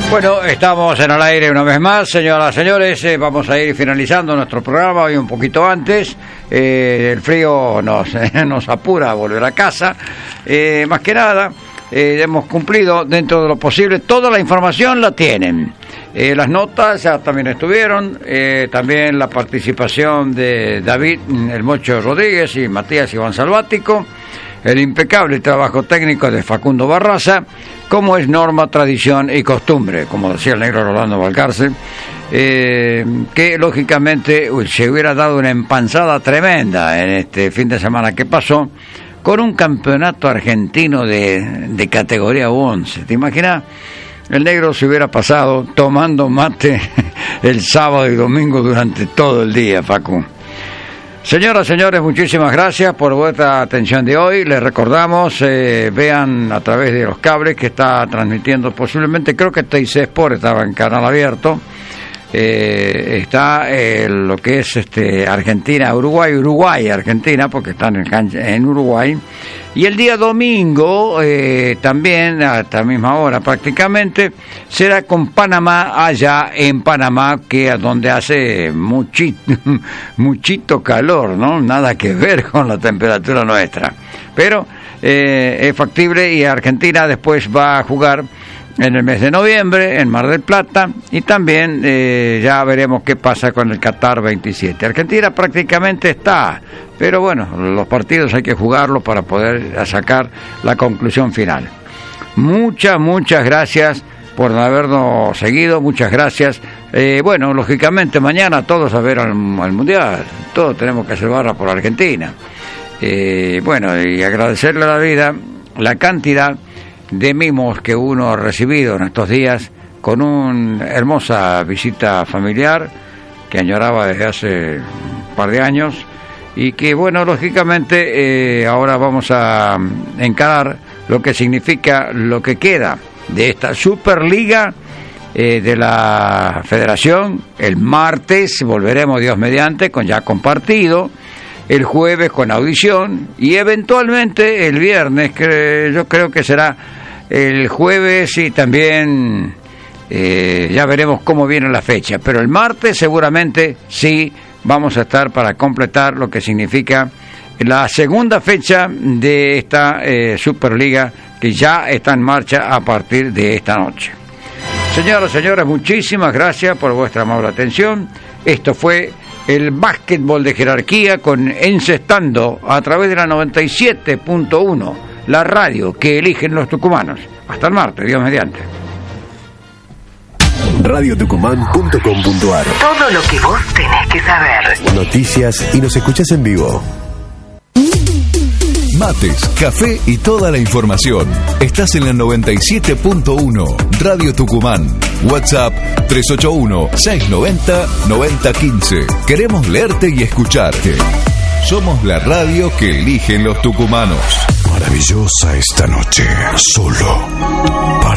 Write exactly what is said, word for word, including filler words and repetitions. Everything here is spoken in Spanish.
Bueno, estamos en el aire una vez más, señoras y señores, eh, vamos a ir finalizando nuestro programa hoy un poquito antes. Eh, el frío nos, eh, nos apura a volver a casa, eh, más que nada. Eh, hemos cumplido dentro de lo posible, toda la información la tienen. Eh, las notas ya también estuvieron, eh, también la participación de David El Mocho Rodríguez y Matías Iván Salvático, el impecable trabajo técnico de Facundo Barraza, como es norma, tradición y costumbre, como decía el negro Rolando Valcarce, eh, que lógicamente uy, se hubiera dado una empanzada tremenda en este fin de semana que pasó, con un campeonato argentino de, de categoría once. ¿Te imaginas? El negro se hubiera pasado tomando mate el sábado y domingo durante todo el día, Facu. Señoras, señores, muchísimas gracias por vuestra atención de hoy. Les recordamos, eh, vean a través de los cables que está transmitiendo posiblemente, creo que T I C Sport estaba en canal abierto. Eh, está eh, lo que es este Argentina, Uruguay, Uruguay, Argentina, porque están en, en Uruguay. Y el día domingo, eh, también, a esta misma hora prácticamente, será con Panamá, allá en Panamá, que es donde hace muchito, muchito calor, ¿no? Nada que ver con la temperatura nuestra. Pero eh, es factible, y Argentina después va a jugar en el mes de noviembre en Mar del Plata, y también eh, ya veremos qué pasa con el Qatar veintisiete. Argentina prácticamente está, pero bueno, los partidos hay que jugarlos para poder sacar la conclusión final. Muchas, muchas gracias por habernos seguido, muchas gracias. Eh, bueno, lógicamente mañana todos a ver al, al Mundial, todos tenemos que hacer barra por Argentina. Eh, bueno, y agradecerle a la vida la cantidad de mimos que uno ha recibido en estos días, con una hermosa visita familiar que añoraba desde hace un par de años, y que bueno, lógicamente eh, ahora vamos a encarar lo que significa lo que queda de esta Superliga eh, de la Federación. El martes volveremos, Dios mediante, con ya compartido, el jueves con audición, y eventualmente el viernes, que yo creo que será el jueves, y también eh, ya veremos cómo viene la fecha, pero el martes seguramente sí vamos a estar para completar lo que significa la segunda fecha de esta eh, Superliga, que ya está en marcha a partir de esta noche. Señoras y señores, muchísimas gracias por vuestra amable atención. Esto fue el básquetbol de jerarquía con Encestando a través de la noventa y siete punto uno, la radio que eligen los tucumanos. Hasta el martes, Dios mediante. radio tucumán punto com punto a r. Todo lo que vos tenés que saber. Noticias, y nos escuchás en vivo. Mates, café y toda la información. Estás en la noventa y siete punto uno, Radio Tucumán. WhatsApp tres ocho uno, seis nueve cero, nueve cero uno cinco. Queremos leerte y escucharte. Somos la radio que eligen los tucumanos. Maravillosa esta noche, solo para